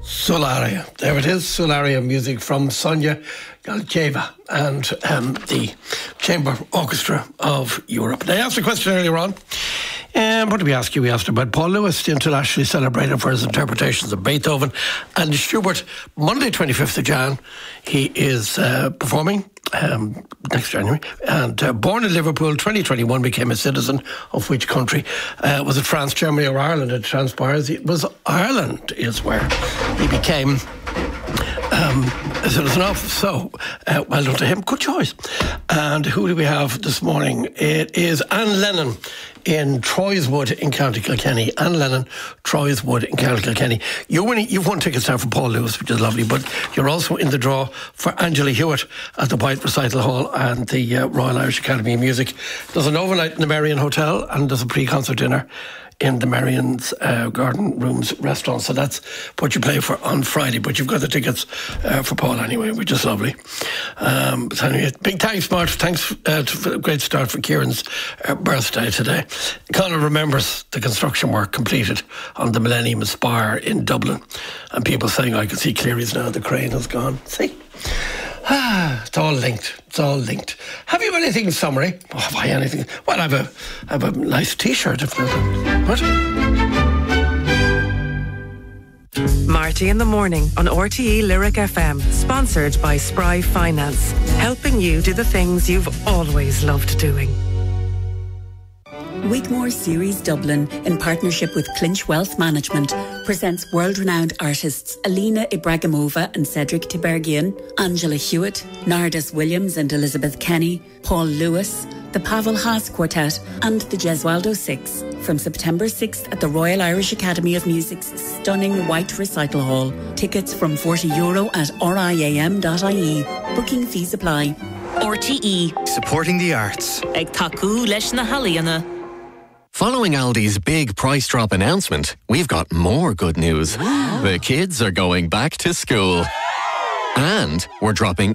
Solaria. There it is, Solaria music from Sonia Galcheva and the Chamber Orchestra of Europe. I asked a question earlier on. What did we ask you? We asked about Paul Lewis, internationally celebrated for his interpretations of Beethoven and Schubert. Monday, 25th of Jan, he is performing next January. And born in Liverpool, 2021, became a citizen of which country? Was it France, Germany or Ireland? It transpires it was Ireland is where he became a citizen of. So, well done to him. Good choice. And who do we have this morning? It is Anne Lennon in Troyswood in County Kilkenny. Anne Lennon, Troyswood in County Kilkenny. You've won tickets now for Paul Lewis, which is lovely, but you're also in the draw for Angela Hewitt at the White Recital Hall and the Royal Irish Academy of Music. There's an overnight in the Marion Hotel and there's a pre-concert dinner in the Marion's Garden Rooms restaurant. So that's what you play for on Friday. But you've got the tickets for Paul anyway, which is lovely. But anyway, big thanks, Mark. Thanks for a great start for Kieran's birthday today. Conor remembers the construction work completed on the Millennium Spire in Dublin. And people saying, I can see Cleary's now, the crane has gone. See? It's all linked. It's all linked. Have you anything in summary? Oh, have I anything? Well, I have a nice T-shirt. What? Marty in the Morning on RTE Lyric FM, sponsored by Spry Finance, helping you do the things you've always loved doing. Wigmore Series Dublin, in partnership with Clinch Wealth Management, presents world-renowned artists Alina Ibragimova and Cedric Tiberghian, Angela Hewitt, Nardas Williams and Elizabeth Kenny, Paul Lewis, the Pavel Haas Quartet and the Gesualdo Six from September 6th at the Royal Irish Academy of Music's stunning White Recital Hall. Tickets from €40 at riam.ie. Booking fees apply. RTE. Supporting the arts. Ag taku leis na halaíonna. Following Aldi's big price drop announcement, we've got more good news. The kids are going back to school. And we're dropping